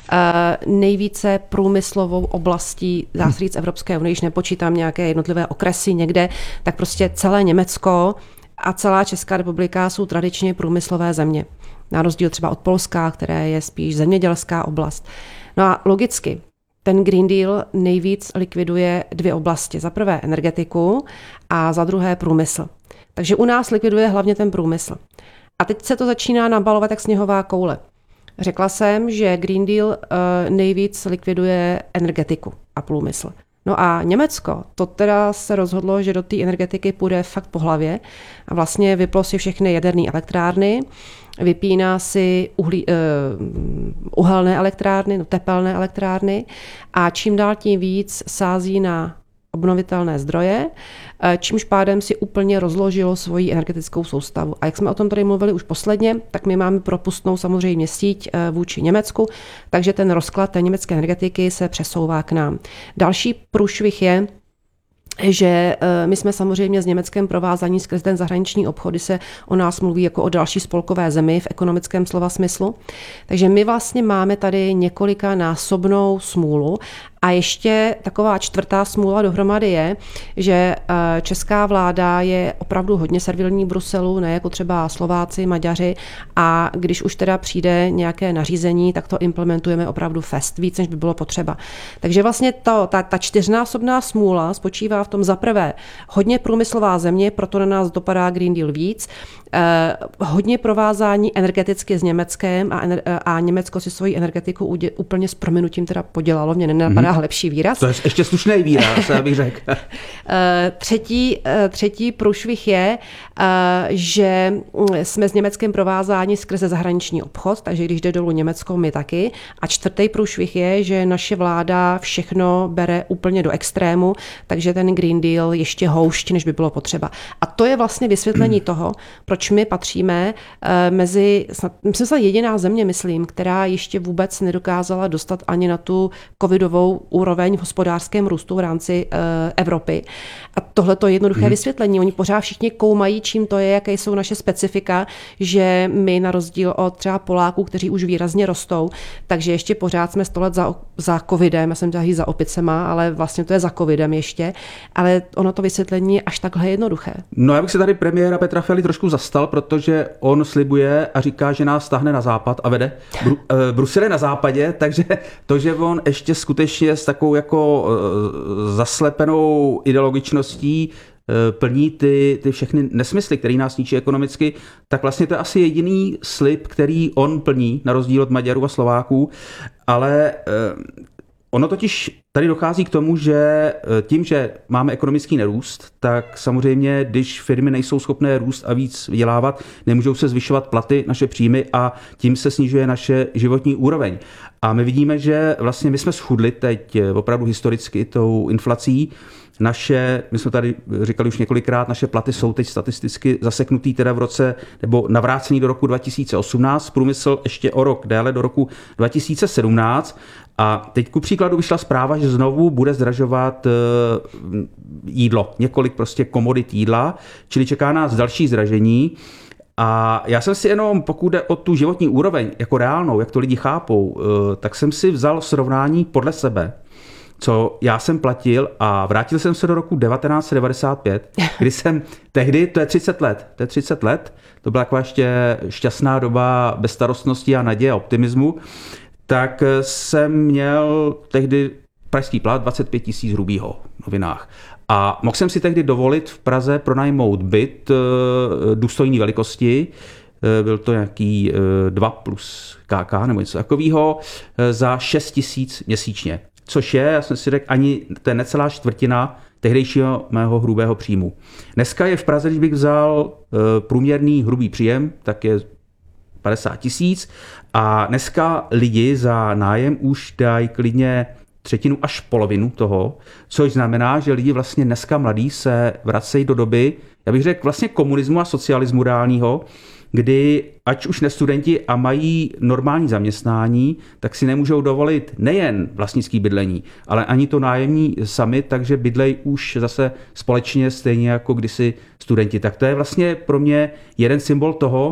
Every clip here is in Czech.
nejvíce průmyslovou oblastí, dá se říct, Evropské unie, když nepočítám nějaké jednotlivé okresy někde, tak prostě celé Německo a celá Česká republika jsou tradičně průmyslové země. Na rozdíl třeba od Polska, které je spíš zemědělská oblast. No a logicky, ten Green Deal nejvíc likviduje dvě oblasti. Za prvé energetiku a za druhé průmysl. Takže u nás likviduje hlavně ten průmysl. A teď se to začíná nabalovat jak sněhová koule. Řekla jsem, že Green Deal nejvíc likviduje energetiku a průmysl. No a Německo, to teda se rozhodlo, že do té energetiky půjde fakt po hlavě a vlastně vyplo si všechny jaderné elektrárny, vypíná si uhelné elektrárny, tepelné elektrárny a čím dál tím víc sází na obnovitelné zdroje, čímž pádem si úplně rozložilo svoji energetickou soustavu. A jak jsme o tom tady mluvili už posledně, tak my máme propustnou samozřejmě síť vůči Německu, takže ten rozklad té německé energetiky se přesouvá k nám. Další průšvih je, že my jsme samozřejmě s Německem provázaní skrz ten zahraniční obchod, kdy se o nás mluví jako o další spolkové zemi v ekonomickém slova smyslu. Takže my vlastně máme tady několikanásobnou smůlu. A ještě taková čtvrtá smůla dohromady je, že česká vláda je opravdu hodně servilní Bruselu, ne jako třeba Slováci, Maďaři, a když už teda přijde nějaké nařízení, tak to implementujeme opravdu fest, víc, než by bylo potřeba. Takže vlastně ta čtyřnásobná smůla spočívá v tom za prvé hodně průmyslová země, proto na nás dopadá Green Deal víc, hodně provázání energeticky s Německem a Německo si svoji energetiku úplně s prominutím teda podělalo, mě nenapadá lepší výraz. To je ještě slušný výraz, já bych řekl. Třetí průšvih je, že jsme s Německem provázáni skrze zahraniční obchod, takže když jde dolů Německo, my taky. A čtvrtý průšvih je, že naše vláda všechno bere úplně do extrému, takže ten Green Deal ještě houšť, než by bylo potřeba. A to je vlastně vysvětlení toho, proč my patříme mezi, myslím se jediná země, myslím, která ještě vůbec nedokázala dostat ani na tu covidovou úroveň v hospodářském růstu v rámci Evropy. A tohle to je jednoduché vysvětlení. Oni pořád všichni koumají, čím to je, jaké jsou naše specifika, že my na rozdíl od třeba Poláků, kteří už výrazně rostou, takže ještě pořád jsme 100 let za covidem, já jsem tady za opicema, ale vlastně to je za covidem ještě, ale ono to vysvětlení je až takhle jednoduché. No já bych se tady premiéra Petra Fialy trošku zastal, protože on slibuje a říká, že nás stáhne na západ a vede. Brusel je na západě, takže to, že on ještě skutečně s takovou jako zaslepenou ideologičností plní ty všechny nesmysly, které nás ničí ekonomicky, tak vlastně to je asi jediný slib, který on plní, na rozdíl od Maďarů a Slováků, ale ono totiž tady dochází k tomu, že tím, že máme ekonomický nerůst, tak samozřejmě, když firmy nejsou schopné růst a víc vydělávat, nemůžou se zvyšovat platy, naše příjmy a tím se snižuje naše životní úroveň. A my vidíme, že vlastně my jsme schudli teď opravdu historicky tou inflací. My jsme tady říkali už několikrát, naše platy jsou teď statisticky zaseknutý teda v roce, nebo navrácený do roku 2018, průmysl ještě o rok déle do roku 2017. A teď ku příkladu vyšla zpráva, že znovu bude zdražovat jídlo, několik prostě komodit jídla, čili čeká nás další zdražení. A já jsem si jenom, pokud jde o tu životní úroveň, jako reálnou, jak to lidi chápou, tak jsem si vzal srovnání podle sebe, co já jsem platil a vrátil jsem se do roku 1995, kdy jsem tehdy, to je 30 let, to byla taková ještě šťastná doba bezstarostnosti a naděje a optimismu, tak jsem měl tehdy pražský plat 25 000 hrubýho v novinách. A mohl jsem si tehdy dovolit v Praze pronajmout byt důstojné velikosti, byl to nějaký 2 plus KK nebo něco takového, za 6 000 měsíčně. Což je, já jsem si řekl, ani to je necelá čtvrtina tehdejšího mého hrubého příjmu. Dneska je v Praze, když bych vzal průměrný hrubý příjem, tak je 50 000 a dneska lidi za nájem už dají klidně třetinu až polovinu toho, což znamená, že lidi vlastně dneska mladí se vracejí do doby, já bych řekl vlastně komunismu a socialismu reálního, kdy ať už nestudenti a mají normální zaměstnání, tak si nemůžou dovolit nejen vlastnický bydlení, ale ani to nájemní sami, takže bydlej už zase společně stejně jako kdysi studenti. Tak to je vlastně pro mě jeden symbol toho,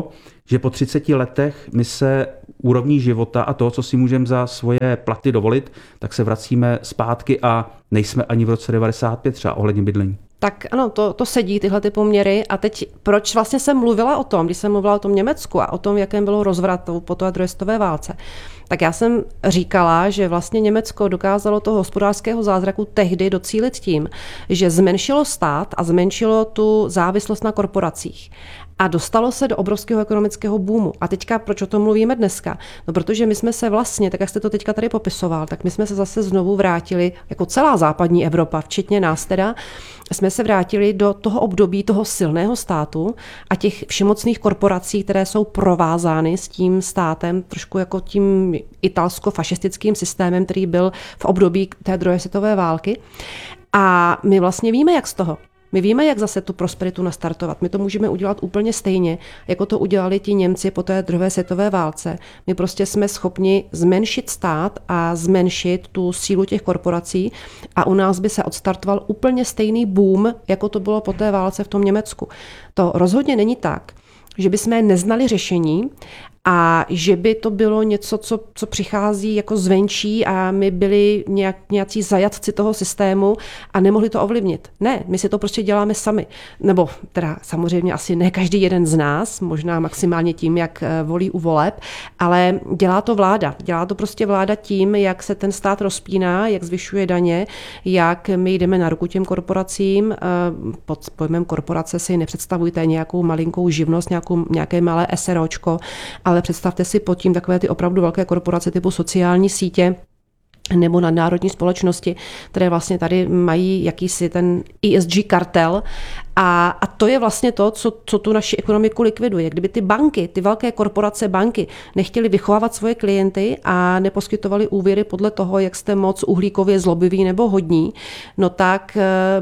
že po 30 letech my se úrovní života a toho, co si můžeme za svoje platy dovolit, tak se vracíme zpátky a nejsme ani v roce 95 třeba ohledně bydlení. Tak ano, to sedí, tyhle ty poměry. A teď, proč vlastně jsem mluvila o tom, když jsem mluvila o tom Německu a o tom, jakém bylo rozvrat po té druhé světové válce, tak já jsem říkala, že vlastně Německo dokázalo toho hospodářského zázraku tehdy docílit tím, že zmenšilo stát a zmenšilo tu závislost na korporacích. A dostalo se do obrovského ekonomického boomu. A teďka, proč o tom mluvíme dneska? No, protože my jsme se vlastně, tak jak jste to teďka tady popisoval, tak my jsme se zase znovu vrátili, jako celá západní Evropa, včetně nás teda, jsme se vrátili do toho období toho silného státu a těch všemocných korporací, které jsou provázány s tím státem, trošku jako tím italsko-fašistickým systémem, který byl v období té druhé světové války. A my vlastně víme, jak z toho. My víme, jak zase tu prosperitu nastartovat. My to můžeme udělat úplně stejně, jako to udělali ti Němci po té druhé světové válce. My prostě jsme schopni zmenšit stát a zmenšit tu sílu těch korporací a u nás by se odstartoval úplně stejný boom, jako to bylo po té válce v tom Německu. To rozhodně není tak, že bychom neznali řešení a že by to bylo něco, co přichází jako zvenčí a my byli nějací zajatci toho systému a nemohli to ovlivnit. Ne, my si to prostě děláme sami. Nebo teda samozřejmě asi ne každý jeden z nás, možná maximálně tím, jak volí u voleb, ale dělá to vláda. Dělá to prostě vláda tím, jak se ten stát rozpíná, jak zvyšuje daně, jak my jdeme na ruku těm korporacím. Pod pojmem korporace si nepředstavujte nějakou malinkou živnost, nějaké malé SROčko, ale představte si pod tím takové ty opravdu velké korporace typu sociální sítě nebo nadnárodní společnosti, které vlastně tady mají jakýsi ten ESG kartel. A to je vlastně to, co tu naši ekonomiku likviduje. Kdyby ty banky, ty velké korporace banky nechtěly vychovávat svoje klienty a neposkytovaly úvěry podle toho, jak jste moc uhlíkově zlobiví nebo hodní, no tak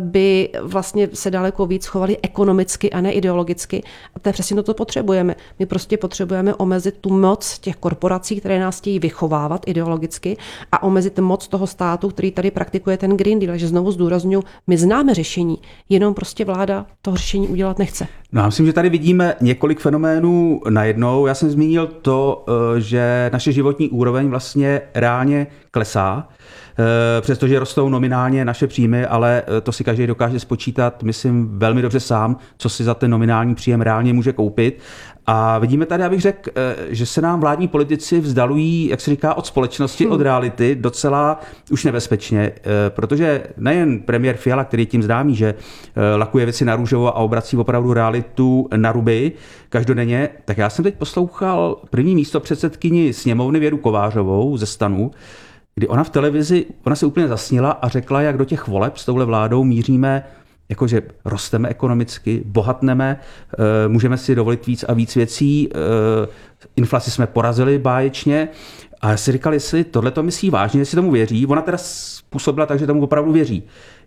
by vlastně se daleko víc chovali ekonomicky a ne ideologicky. A to je přesně to potřebujeme. My prostě potřebujeme omezit tu moc těch korporací, které nás chtějí vychovávat ideologicky a omezit moc toho státu, který tady praktikuje ten Green Deal. Takže znovu zdůrazňuji, my známe řešení, jenom prostě vláda toho řešení udělat nechce. No, já myslím, že tady vidíme několik fenoménů najednou. Já jsem zmínil to, že naše životní úroveň vlastně reálně klesá, přestože rostou nominálně naše příjmy, ale to si každý dokáže spočítat, myslím, velmi dobře sám, co si za ten nominální příjem reálně může koupit. A vidíme tady, abych řekl, že se nám vládní politici vzdalují, jak se říká, od společnosti, od reality, docela už nebezpečně, protože nejen premiér Fiala, který je tím známý, že lakuje věci na růžovo a obrací opravdu realitu na ruby každodenně, tak já jsem teď poslouchal první místopředsedkyni sněmovny Věru Kovářovou ze STANu, kdy ona v televizi, ona se úplně zasnila a řekla, jak do těch voleb s touhle vládou míříme, jakože rosteme ekonomicky, bohatneme, můžeme si dovolit víc a víc věcí, inflaci jsme porazili báječně a já si říkal, jestli tohle to myslí vážně, jestli tomu věří. Ona teda způsobila tak, že tomu opravdu věří.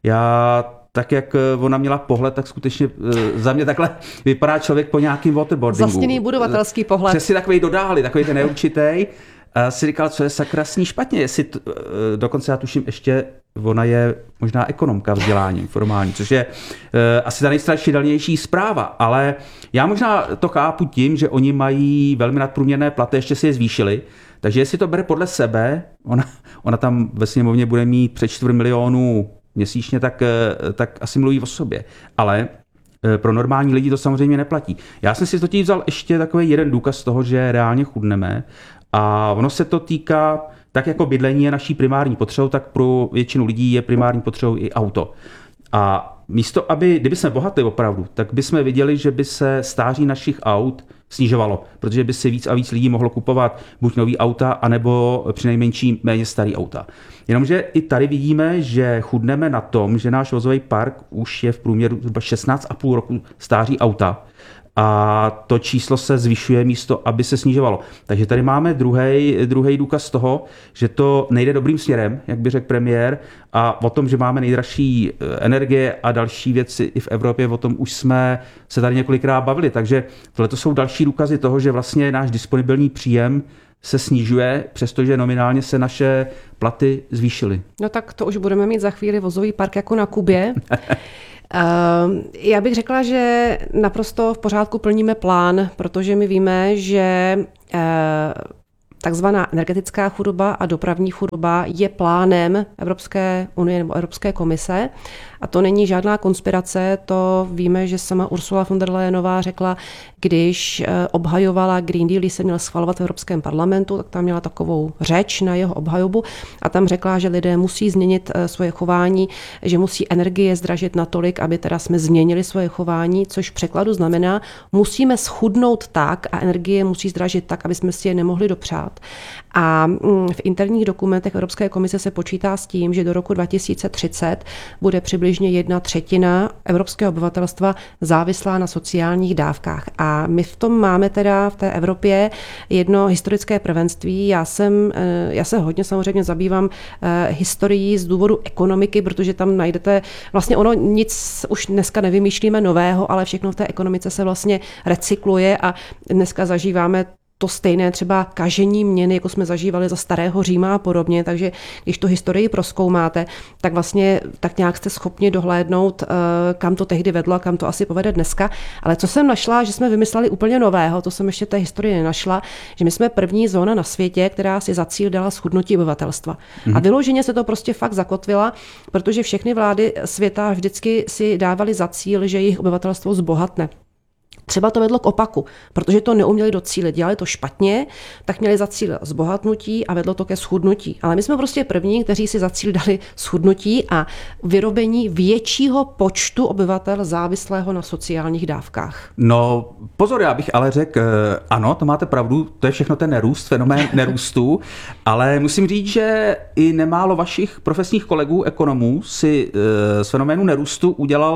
Já tak, jak ona měla pohled, tak skutečně za mě takhle vypadá člověk po nějakým waterboardingu. Zasněný budovatelský pohled. Přesně takový dodáli, takový ten neurčitý. A si říkal, co je sakra s ní špatně, jestli dokonce já tuším ještě, ona je možná ekonomka vzděláním formální, což je asi ta nejstrašidelnější zpráva, ale já možná to chápu tím, že oni mají velmi nadprůměrné platy, ještě si je zvýšili, takže jestli to bere podle sebe, ona tam ve sněmovně bude mít přes 4 milionů měsíčně, tak asi mluví o sobě, ale pro normální lidi to samozřejmě neplatí. Já jsem si totiž vzal ještě takový jeden důkaz toho, že reálně chudneme. A ono se to týká, tak jako bydlení je naší primární potřebou, tak pro většinu lidí je primární potřebou i auto. A místo, kdyby jsme bohatli opravdu, tak bychom viděli, že by se stáří našich aut snižovalo, protože by si víc a víc lidí mohlo kupovat buď nový auta, anebo přinejmenším méně starý auta. Jenomže i tady vidíme, že chudneme na tom, že náš vozový park už je v průměru zhruba 16,5 roku stáří auta. A to číslo se zvyšuje místo, aby se snižovalo. Takže tady máme druhý důkaz toho, že to nejde dobrým směrem, jak by řekl premiér, a o tom, že máme nejdražší energie a další věci i v Evropě, o tom už jsme se tady několikrát bavili. Takže tohle jsou další důkazy toho, že vlastně náš disponibilní příjem se snižuje, přestože nominálně se naše platy zvýšily. No tak to už budeme mít za chvíli vozový park jako na Kubě. Já bych řekla, že naprosto v pořádku plníme plán, protože my víme, že takzvaná energetická chudoba a dopravní chudoba je plánem Evropské unie nebo Evropské komise. A to není žádná konspirace, to víme, že sama Ursula von der Leyenová řekla, když obhajovala Green Deal, když se měl schvalovat v Evropském parlamentu, tak tam měla takovou řeč na jeho obhajobu a tam řekla, že lidé musí změnit svoje chování, že musí energie zdražit natolik, aby teda jsme změnili svoje chování, což v překladu znamená, musíme schudnout tak a energie musí zdražit tak, aby jsme si je nemohli dopřát. A v interních dokumentech Evropské komise se počítá s tím, že do roku 2030 bude přibližně 1/3 evropského obyvatelstva závislá na sociálních dávkách. A my v tom máme teda v té Evropě jedno historické prvenství. Já se hodně samozřejmě zabývám historií z důvodu ekonomiky, protože tam najdete, vlastně ono nic už dneska nevymýšlíme nového, ale všechno v té ekonomice se vlastně recykluje a dneska zažíváme to stejné třeba kažení měny, jako jsme zažívali za starého Říma a podobně, takže když tu historii prozkoumáte, tak vlastně tak nějak jste schopni dohlédnout, kam to tehdy vedlo a kam to asi povede dneska. Ale co jsem našla, že jsme vymysleli úplně nového, to jsem ještě té historii nenašla, že my jsme první zóna na světě, která si za cíl dala schudnutí obyvatelstva. A vyloženě se to prostě fakt zakotvila, protože všechny vlády světa vždycky si dávaly za cíl, že jejich obyvatelstvo zbohatne. Třeba to vedlo k opaku, protože to neuměli docílit, dělali to špatně, tak měli za cíl zbohatnutí a vedlo to ke schudnutí. Ale my jsme prostě první, kteří si za cíl dali schudnutí a vyrobení většího počtu obyvatel závislého na sociálních dávkách. No pozor, já bych ale řekl, ano, to máte pravdu, to je všechno ten nerůst, fenomén nerůstu, ale musím říct, že i nemálo vašich profesních kolegů, ekonomů si z fenoménu nerůstu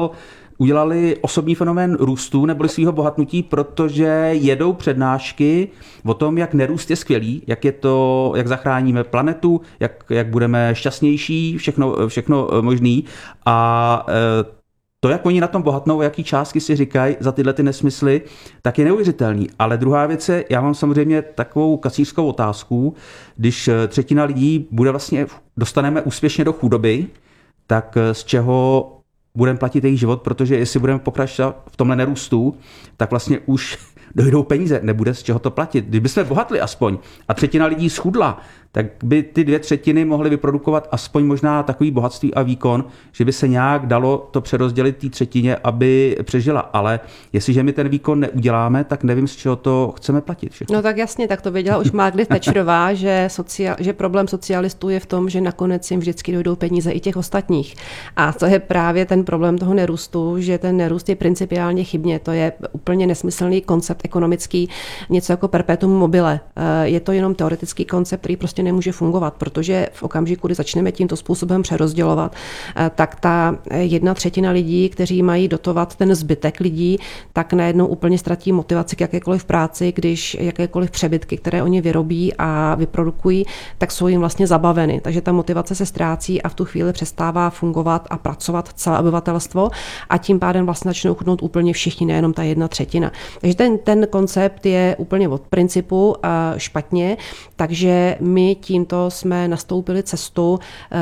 udělali osobní fenomén růstu neboli svého bohatnutí, protože jedou přednášky o tom, jak nerůst je skvělý, jak zachráníme planetu, jak budeme šťastnější, všechno možný. A to, jak oni na tom bohatnou, jaký částky si říkají za tyhle ty nesmysly, tak je neuvěřitelný. Ale druhá věc je, já mám samozřejmě takovou kacířskou otázku, když 1/3 lidí dostaneme úspěšně do chudoby, tak z čeho budeme platit jejich život, protože jestli budeme pokračovat v tomhle nerůstu, tak vlastně už dojdou peníze, nebude z čeho to platit. Kdybychom bohatli aspoň a 1/3 lidí schudla, tak by ty 2/3 mohly vyprodukovat aspoň možná takový bohatství a výkon, že by se nějak dalo to přerozdělit té 1/3, aby přežila. Ale jestliže my ten výkon neuděláme, tak nevím, z čeho to chceme platit. Všechno. No tak jasně, tak to věděla už Margaret Thatcherová, že problém socialistů je v tom, že nakonec jim vždycky dojdou peníze i těch ostatních. A to je právě ten problém toho nerůstu, že ten nerůst je principiálně chybně. To je úplně nesmyslný koncept ekonomický, něco jako perpetuum mobile. Je to jenom teoretický koncept, který prostě nemůže fungovat, protože v okamžiku, kdy začneme tímto způsobem přerozdělovat, tak ta 1/3 lidí, kteří mají dotovat ten zbytek lidí, tak najednou úplně ztratí motivaci k jakékoliv práci, když jakékoliv přebytky, které oni vyrobí a vyprodukují, tak jsou jim vlastně zabaveny. Takže ta motivace se ztrácí a v tu chvíli přestává fungovat a pracovat celé obyvatelstvo a tím pádem vlastně začnou chudnout úplně všichni, nejenom ta 1/3. Takže ten koncept je úplně od principu špatně, takže my tímto jsme nastoupili cestu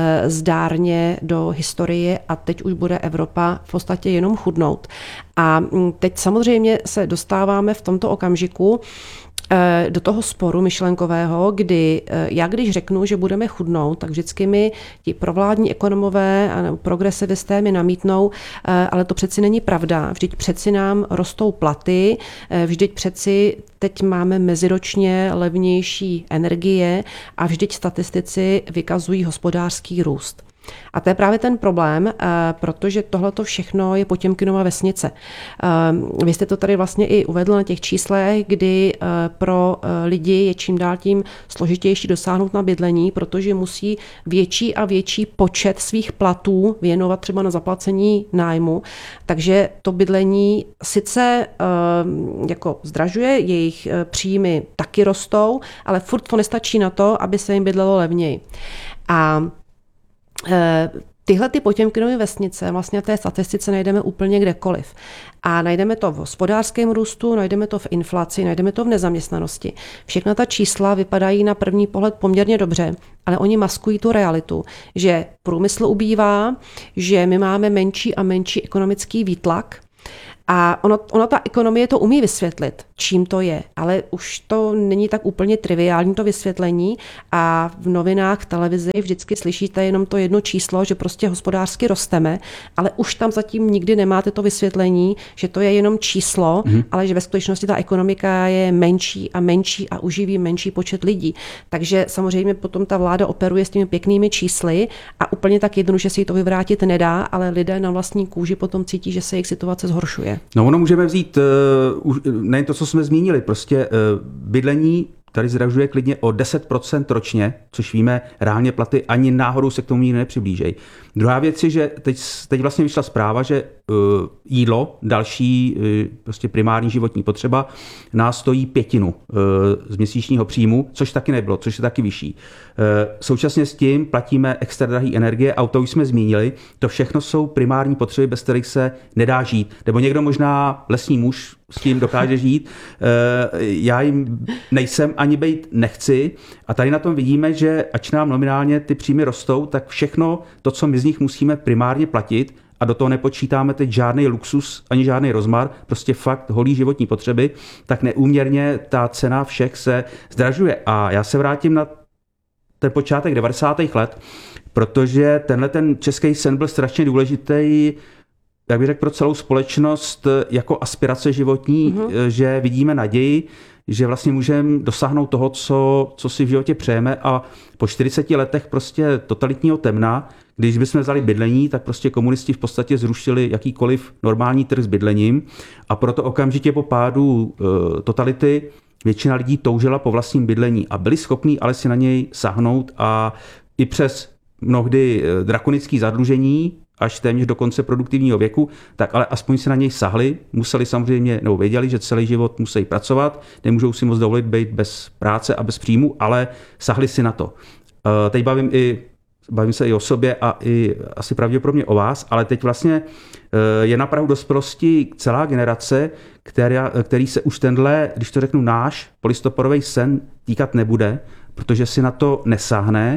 zdárně do historie a teď už bude Evropa v podstatě jenom chudnout. A teď samozřejmě se dostáváme v tomto okamžiku do toho sporu myšlenkového, kdy já když řeknu, že budeme chudnout, tak vždycky mi ti provládní ekonomové a progresivisté mi namítnou, ale to přeci není pravda. Vždyť přeci nám rostou platy, vždyť přeci teď máme meziročně levnější energie a vždyť statistici vykazují hospodářský růst. A to je právě ten problém, protože tohleto všechno je Potěmkinova vesnice. Vy jste to tady vlastně i uvedl na těch číslech, kdy pro lidi je čím dál tím složitější dosáhnout na bydlení, protože musí větší a větší počet svých platů věnovat třeba na zaplacení nájmu. Takže to bydlení sice jako zdražuje, jejich příjmy taky rostou, ale furt to nestačí na to, aby se jim bydlelo levněji. A tyhle ty Potěmkinovy vesnice vlastně v té statistice najdeme úplně kdekoliv. A najdeme to v hospodářském růstu, najdeme to v inflaci, najdeme to v nezaměstnanosti. Všechna ta čísla vypadají na první pohled poměrně dobře, ale oni maskují tu realitu, že průmysl ubývá, že my máme menší a menší ekonomický výtlak. A ona ta ekonomie to umí vysvětlit, čím to je, ale už to není tak úplně triviální to vysvětlení a v novinách, v televizi vždycky slyšíte jenom to jedno číslo, že prostě hospodářsky rosteme, ale už tam zatím nikdy nemáte to vysvětlení, že to je jenom číslo, ale že ve skutečnosti ta ekonomika je menší a uživí menší počet lidí. Takže samozřejmě potom ta vláda operuje s těmi pěknými čísly a úplně tak jednoduše si to vyvrátit nedá, ale lidé na vlastní kůži potom cítí, že se jejich situace zhoršuje. No ono můžeme vzít nejen to, co jsme zmínili, prostě bydlení tady zdražuje klidně o 10% ročně, což víme, reálně platy ani náhodou se k tomu nikdy nepřiblížejí. Druhá věc je, že teď vlastně vyšla zpráva, že jídlo, další prostě primární životní potřeba, nás stojí 1/5 z měsíčního příjmu, což taky nebylo, což je taky vyšší. Současně s tím platíme extra drahé energie, a to už jsme zmínili, to všechno jsou primární potřeby, bez kterých se nedá žít. Nebo někdo možná lesní muž s tím dokáže žít. Já jim nejsem, ani bejt nechci. A tady na tom vidíme, že ač nám nominálně ty příjmy rostou, tak všechno to, co my z nich musíme primárně platit, a do toho nepočítáme teď žádný luxus ani žádný rozmar, prostě fakt holý životní potřeby, tak neúměrně ta cena všech se zdražuje. A já se vrátím na ten počátek 90. let, protože ten český sen byl strašně důležitý, jak bych řekl, pro celou společnost jako aspirace životní, že vidíme naději, že vlastně můžeme dosáhnout toho, co si v životě přejeme, a po 40 letech prostě totalitního temna, když bychom vzali bydlení, tak prostě komunisti v podstatě zrušili jakýkoliv normální trh s bydlením, a proto okamžitě po pádu totality většina lidí toužila po vlastním bydlení a byli schopní ale si na něj sáhnout, a i přes mnohdy drakonické zadlužení až téměř do konce produktivního věku, tak ale aspoň si na něj sahli, museli samozřejmě, nebo věděli, že celý život musí pracovat, nemůžou si moc dovolit být bez práce a bez příjmu, ale sahli si na to. Teď bavím se i o sobě a i asi pravděpodobně o vás, ale teď vlastně je na prahu dospělosti celá generace, který se už tenhle, když to řeknu, náš polistopadový sen týkat nebude, protože si na to nesáhne.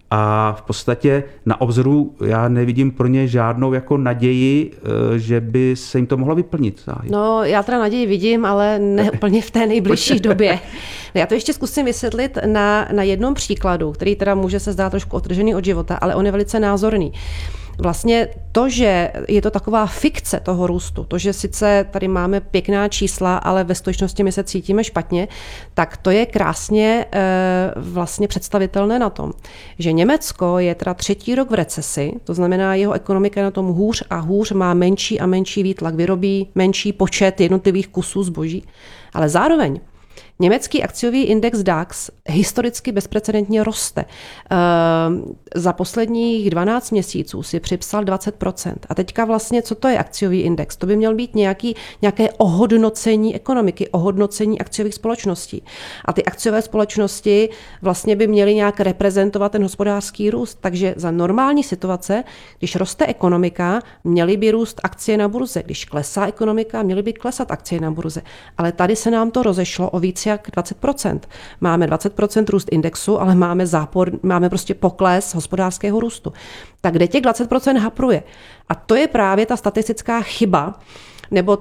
A v podstatě na obzoru já nevidím pro ně žádnou jako naději, že by se jim to mohlo vyplnit. No, já teda naději vidím, ale ne úplně v té nejbližší době. No, já to ještě zkusím vysvětlit na jednom příkladu, který teda může se zdát trošku odtržený od života, ale on je velice názorný. Vlastně to, že je to taková fikce toho růstu, to, že sice tady máme pěkná čísla, ale ve skutečnosti my se cítíme špatně, tak to je krásně vlastně představitelné na tom, že Německo je teda 3. rok v recesi, to znamená, jeho ekonomika je na tom hůř a hůř, má menší a menší výtlak, vyrobí menší počet jednotlivých kusů zboží, ale zároveň německý akciový index DAX historicky bezprecedentně roste. Za posledních 12 měsíců si připsal 20%. A teďka vlastně, co to je akciový index? To by měl být nějaké ohodnocení ekonomiky, ohodnocení akciových společností. A ty akciové společnosti vlastně by měly nějak reprezentovat ten hospodářský růst. Takže za normální situace, když roste ekonomika, měly by růst akcie na burze. Když klesá ekonomika, měly by klesat akcie na burze. Ale tady se nám to rozešlo o víc jak 20%. Máme 20% růst indexu, ale máme prostě pokles hospodářského růstu. Tak kde těch 20% hapruje? A to je právě ta statistická chyba, nebo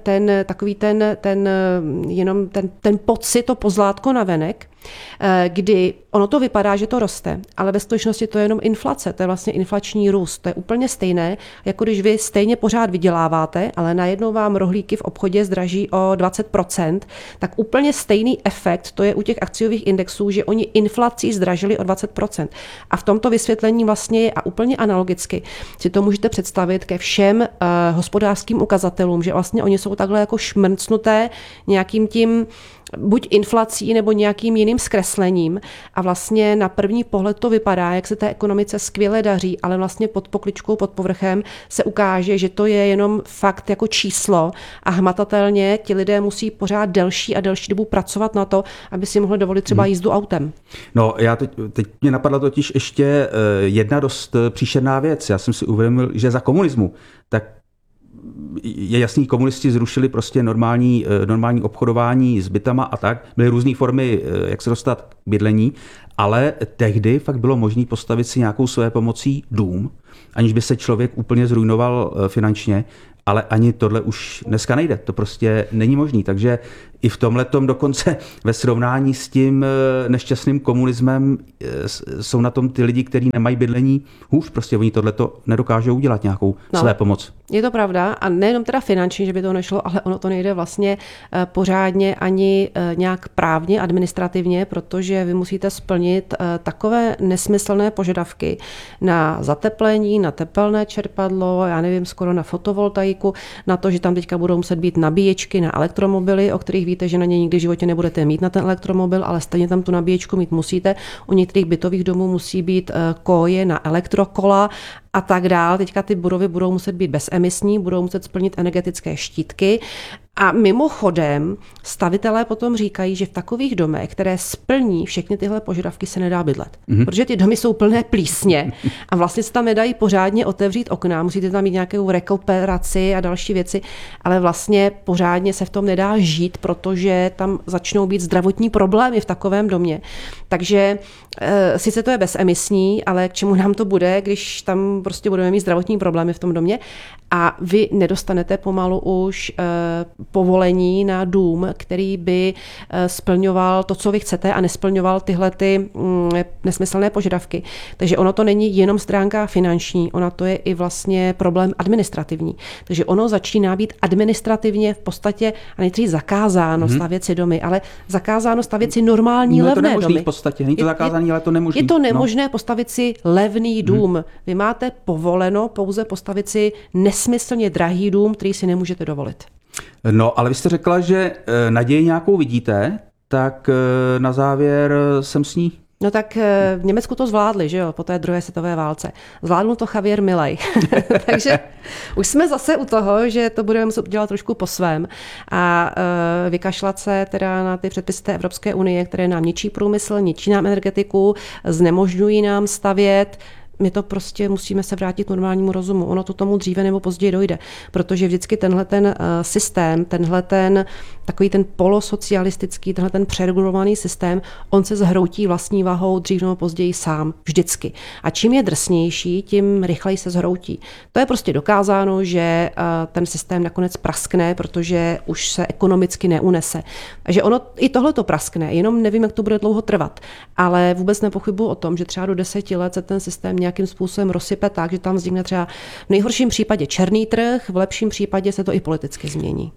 ten pocit, to pozlátko navenek, kdy ono to vypadá, že to roste, ale ve skutečnosti to je jenom inflace, to je vlastně inflační růst. To je úplně stejné, jako když vy stejně pořád vyděláváte, ale najednou vám rohlíky v obchodě zdraží o 20%, tak úplně stejný efekt to je u těch akciových indexů, že oni inflací zdražili o 20%. A v tomto vysvětlení vlastně je a úplně analogicky si to můžete představit ke všem hospodářským ukazatelům, že vlastně oni jsou takhle jako šmrcnuté nějakým tím buď inflací nebo nějakým jiným jiným zkreslením a vlastně na první pohled to vypadá, jak se té ekonomice skvěle daří, ale vlastně pod pokličkou, pod povrchem se ukáže, že to je jenom fakt jako číslo a hmatatelně ti lidé musí pořád delší a delší dobu pracovat na to, aby si mohli dovolit třeba jízdu autem. No, teď mě napadla totiž ještě jedna dost příšerná věc. Já jsem si uvědomil, že za komunismu, tak je jasný, komunisti zrušili prostě normální obchodování s bytama a tak. Byly různé formy, jak se dostat k bydlení, ale tehdy fakt bylo možné postavit si nějakou své pomocí dům, aniž by se člověk úplně zrujnoval finančně, ale ani tohle už dneska nejde. To prostě není možný. Takže i v tomhletom dokonce ve srovnání s tím nešťastným komunismem jsou na tom ty lidi, kteří nemají bydlení hůř. Prostě oni tohleto nedokážou udělat nějakou své pomoc. Je to pravda a nejenom teda finančně, že by to nešlo, ale ono to nejde vlastně pořádně ani nějak právně, administrativně, protože vy musíte splnit takové nesmyslné požadavky na zateplení, na tepelné čerpadlo, já nevím, skoro na fotovoltaiku, na to, že tam teďka budou muset být nabíječky na elektromobily, o kterých víte, že na ně nikdy v životě nebudete mít na ten elektromobil, ale stejně tam tu nabíječku mít musíte. U některých bytových domů musí být koje na elektrokola a tak dál. Teďka ty budovy budou muset být bezemisní, budou muset splnit energetické štítky. A mimochodem, stavitelé potom říkají, že v takových domech, které splní všechny tyhle požadavky, se nedá bydlet. Protože ty domy jsou plné plísně a vlastně se tam nedají pořádně otevřít okna, musíte tam mít nějakou rekuperaci a další věci, ale vlastně pořádně se v tom nedá žít, protože tam začnou být zdravotní problémy v takovém domě. Takže sice to je bezemisní, ale k čemu nám to bude, když tam prostě budeme mít zdravotní problémy v tom domě a vy nedostanete pomalu už povolení na dům, který by splňoval to, co vy chcete a nesplňoval tyhle ty nesmyslné požadavky. Takže ono to není jenom stránka finanční, ono to je i vlastně problém administrativní. Takže ono začíná být administrativně v podstatě a nejdřív zakázáno stavět si domy, ale zakázáno stavět si normální levné domy. domy. V podstatě, není to zakázané, ale to nemožné. Je to nemožné postavit si levný dům. Vy máte povoleno pouze postavit si nesmyslně drahý dům, který si nemůžete dovolit. No, ale vy jste řekla, že naději nějakou vidíte, tak na závěr jsem s ní. No tak v Německu to zvládli, že jo, po té druhé světové válce. Zvládnul to Javier Milei. Takže už jsme zase u toho, že to budeme muset udělat trošku po svém a vykašlat se teda na ty předpisy té Evropské unie, které nám ničí průmysl, ničí nám energetiku, znemožňují nám stavět. My to prostě musíme se vrátit k normálnímu rozumu. Ono to tomu dříve nebo později dojde, protože vždycky tenhle ten systém, tenhle ten takový ten polosocialistický, tenhle ten přeregulovaný systém, on se zhroutí vlastní vahou dřív nebo později sám, vždycky. A čím je drsnější, tím rychleji se zhroutí. To je prostě dokázáno, že ten systém nakonec praskne, protože už se ekonomicky neunese. Takže ono i tohle to praskne, jenom nevím, jak to bude dlouho trvat. Ale vůbec nepochybuji o tom, že třeba do 10 let se ten systém nějakým způsobem rozsype tak, že tam vznikne třeba v nejhorším případě černý trh, v lepším případě se to i politicky změní.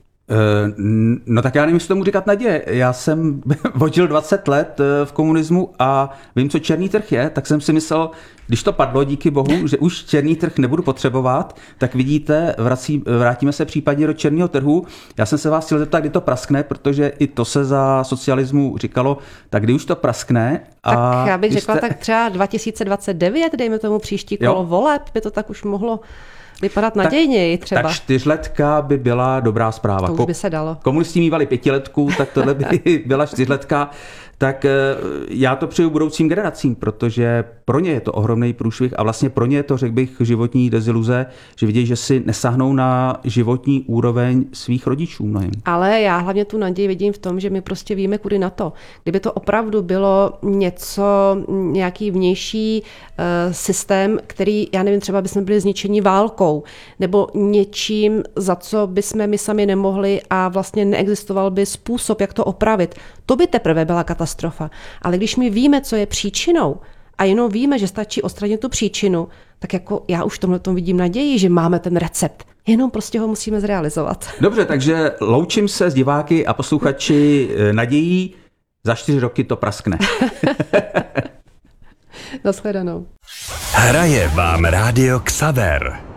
No tak já nevím, jestli tomu říkat naděje. Já jsem vodil 20 let v komunismu a vím, co černý trh je, tak jsem si myslel, když to padlo, díky bohu, že už černý trh nebudu potřebovat, tak vidíte, vrátíme se případně do černého trhu. Já jsem se vás chtěl zeptat, kdy to praskne, protože i to se za socialismu říkalo, tak kdy už to praskne. Tak já bych řekla tak třeba 2029, dejme tomu příští kolo voleb, by to tak už mohlo vypadat nadějněji třeba. Tak 4letka by byla dobrá zpráva. To už by se dalo. Komunisti mívali 5letku, tak tohle by byla 4letka. Tak já to přeju budoucím generacím, protože pro ně je to ohromný průšvih a vlastně pro ně je to, řekl bych, životní deziluze, že vidějí, že si nesáhnou na životní úroveň svých rodičů mnohým. Ale já hlavně tu naději vidím v tom, že my prostě víme, kudy na to. Kdyby to opravdu bylo nějaký vnější systém, který, já nevím, třeba bychom byli zničeni válkou, nebo něčím, za co bychom my sami nemohli a vlastně neexistoval by způsob, jak to opravit. To by teprve byla katastrofa. Ale když my víme, co je příčinou a jenom víme, že stačí odstranit tu příčinu, tak jako já už v tomhletom vidím naději, že máme ten recept. Jenom prostě ho musíme zrealizovat. Dobře, takže loučím se s diváky a posluchači nadějí, za 4 roky to praskne. Nashledanou. Hraje vám Rádio Xaver.